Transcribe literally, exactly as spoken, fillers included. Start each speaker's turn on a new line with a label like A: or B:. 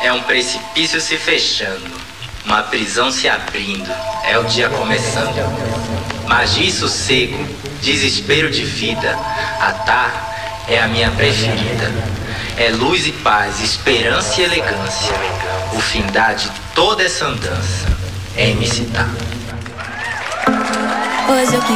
A: É um precipício se fechando, uma prisão se abrindo, é o dia começando. Magia e sossego, desespero de vida, a Tar é a minha preferida. É luz e paz, esperança e elegância, o findar de toda essa andança é M C Tar.
B: Hoje eu que